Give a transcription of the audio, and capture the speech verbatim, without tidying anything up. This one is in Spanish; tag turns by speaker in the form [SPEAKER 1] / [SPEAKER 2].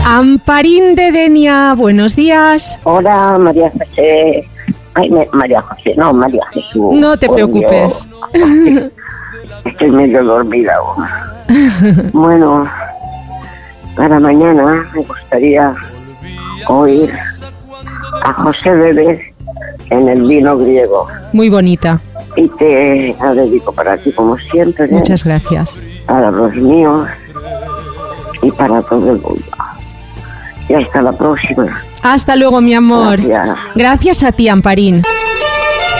[SPEAKER 1] Amparín de Denia, buenos días.
[SPEAKER 2] Hola, María José. Ay, me, María José, no, María Jesús.
[SPEAKER 1] No te preocupes.
[SPEAKER 2] Estoy, estoy medio dormida aún. Bueno, para mañana me gustaría oír a José Bebé en El vino griego.
[SPEAKER 1] Muy bonita.
[SPEAKER 2] Y te la dedico para ti, como siempre.
[SPEAKER 1] Muchas gracias.
[SPEAKER 2] Para los míos y para todo el mundo. Y hasta la próxima.
[SPEAKER 1] Hasta luego, mi amor.
[SPEAKER 2] Gracias.
[SPEAKER 1] Gracias a ti, Amparín.